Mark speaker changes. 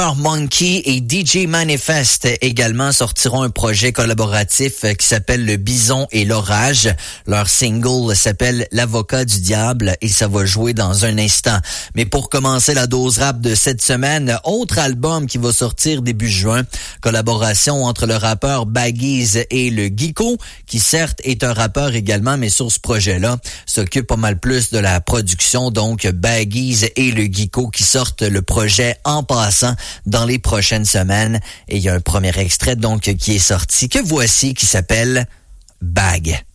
Speaker 1: Monkey et DJ Manifest également sortiront un projet collaboratif qui s'appelle Le Bison et l'Orage. Leur single s'appelle L'Avocat du Diable et ça va jouer dans un instant. Mais pour commencer la dose rap de cette semaine, autre album qui va sortir début juin, collaboration entre le rappeur Baggies et le Geeko, qui certes est un rappeur également, mais sur ce projet-là, s'occupe pas mal plus de la production. Donc Baggies et le Geeko qui sortent le projet En Passant dans les prochaines semaines. Et il y a un premier extrait donc qui est sorti, que voici, qui s'appelle Bag.